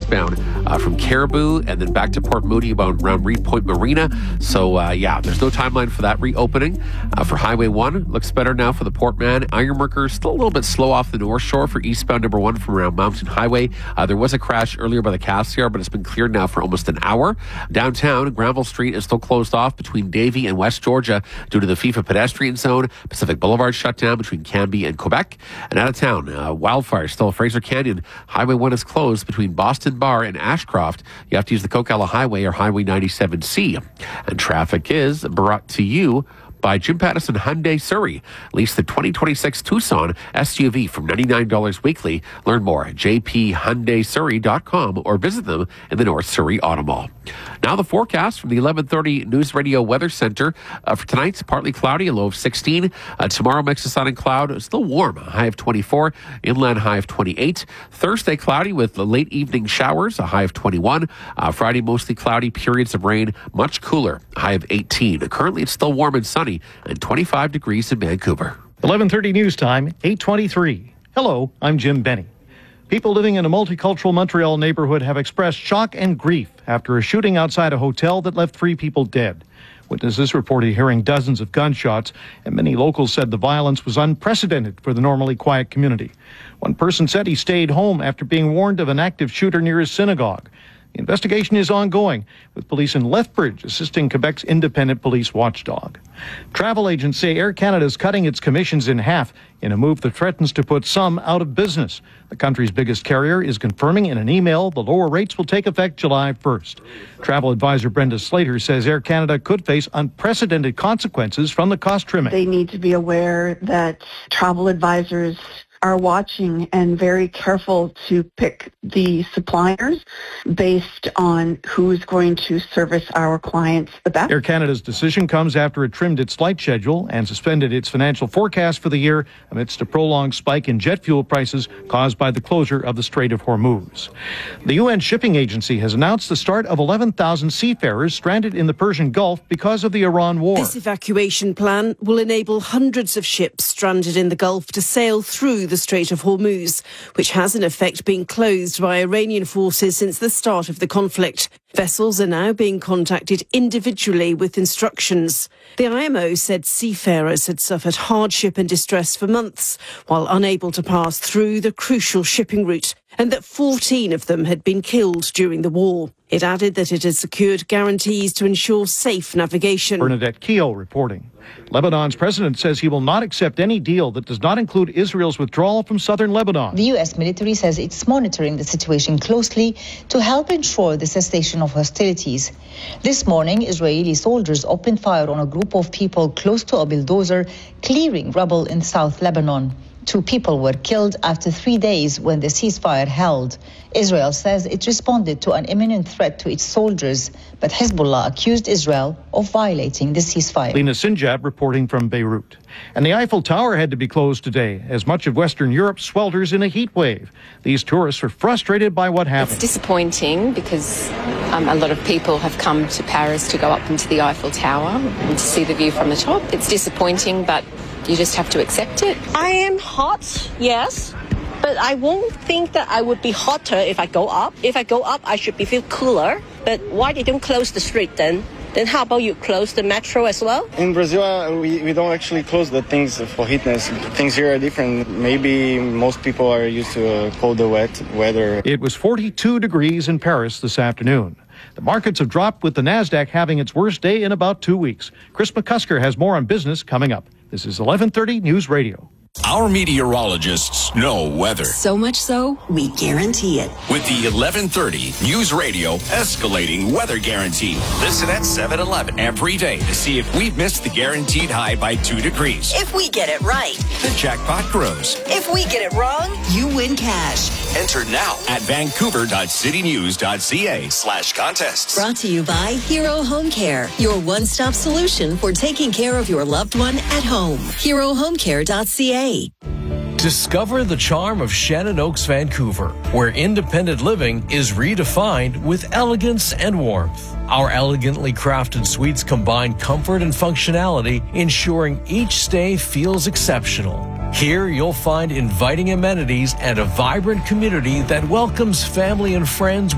eastbound from Caribou and then back to Port Moody around Reed Point Marina. So, there's no timeline for that reopening. For Highway 1, looks better now for the Portman. Ironworkers still a little bit slow off the North Shore for eastbound number 1 from around Mountain Highway. There was a crash earlier by the Cassiar, but it's been cleared now for almost an hour. Downtown, Granville Street is still closed off between Davie and West Georgia due to the FIFA pedestrian zone. Pacific Boulevard shut down between Cambie and Quebec. And out of town, wildfire still Fraser Canyon. Highway 1 is closed between Boston Bar and Ashcroft. You have to use the Coquella Highway or Highway 97C. And traffic is brought to you by Jim Pattison Hyundai Surrey. Lease the 2026 Tucson SUV from $99 weekly. Learn more at jphyundaisurrey.com or visit them in the North Surrey Auto Mall. Now the forecast from the 11:30 News Radio Weather Center. For tonight, partly cloudy, a low of 16. Tomorrow, mix of sun and cloud. Still warm, a high of 24. Inland, high of 28. Thursday, cloudy with late evening showers, a high of 21. Friday, mostly cloudy, periods of rain, much cooler, a high of 18. Currently, it's still warm and sunny and 25 degrees in Vancouver. 11:30 news time, 8:23. Hello, I'm Jim Benny. People living in a multicultural Montreal neighborhood have expressed shock and grief after a shooting outside a hotel that left 3 people dead. Witnesses reported hearing dozens of gunshots, and many locals said the violence was unprecedented for the normally quiet community. One person said he stayed home after being warned of an active shooter near his synagogue. The investigation is ongoing, with police in Lethbridge assisting Quebec's independent police watchdog. Travel agents say Air Canada is cutting its commissions in half in a move that threatens to put some out of business. The country's biggest carrier is confirming in an email the lower rates will take effect July 1st. Travel advisor Brenda Slater says Air Canada could face unprecedented consequences from the cost trimming. They need to be aware that travel advisors are watching and very careful to pick the suppliers based on who's going to service our clients the best. Air Canada's decision comes after it trimmed its flight schedule and suspended its financial forecast for the year amidst a prolonged spike in jet fuel prices caused by the closure of the Strait of Hormuz. The UN Shipping Agency has announced the start of 11,000 seafarers stranded in the Persian Gulf because of the Iran war. This evacuation plan will enable hundreds of ships stranded in the Gulf to sail through the Strait of Hormuz, which has in effect been closed by Iranian forces since the start of the conflict. Vessels are now being contacted individually with instructions. The IMO said seafarers had suffered hardship and distress for months while unable to pass through the crucial shipping route, and that 14 of them had been killed during the war. It added that it has secured guarantees to ensure safe navigation. Bernadette Keogh reporting. Lebanon's president says he will not accept any deal that does not include Israel's withdrawal from southern Lebanon. The U.S. military says it's monitoring the situation closely to help ensure the cessation of hostilities. This morning, Israeli soldiers opened fire on a group of people close to a bulldozer clearing rubble in South Lebanon. 2 people were killed after 3 days when the ceasefire held. Israel says it responded to an imminent threat to its soldiers, but Hezbollah accused Israel of violating the ceasefire. Lena Sinjab reporting from Beirut. And the Eiffel Tower had to be closed today as much of Western Europe swelters in a heat wave. These tourists are frustrated by what happened. It's disappointing because a lot of people have come to Paris to go up into the Eiffel Tower and to see the view from the top. It's disappointing, but you just have to accept it. I am hot, yes, but I won't think that I would be hotter if I go up. If I go up, I should feel cooler. But why they don't close the street then? Then how about you close the metro as well? In Brazil, we don't actually close the things for heatness. Things here are different. Maybe most people are used to cold, wet weather. It was 42 degrees in Paris this afternoon. The markets have dropped with the NASDAQ having its worst day in about 2 weeks. Chris McCusker has more on business coming up. This is 1130 News Radio. Our meteorologists know weather. So much so, we guarantee it. With the 1130 News Radio escalating weather guarantee. Listen at 7-Eleven every day to see if we've missed the guaranteed high by 2 degrees. If we get it right, the jackpot grows. If we get it wrong, you win cash. Enter now at vancouver.citynews.ca/contests. Brought to you by Hero Home Care, your one-stop solution for taking care of your loved one at home. HeroHomeCare.ca. Discover the charm of Shannon Oaks, Vancouver, where independent living is redefined with elegance and warmth. Our elegantly crafted suites combine comfort and functionality, ensuring each stay feels exceptional. Here you'll find inviting amenities and a vibrant community that welcomes family and friends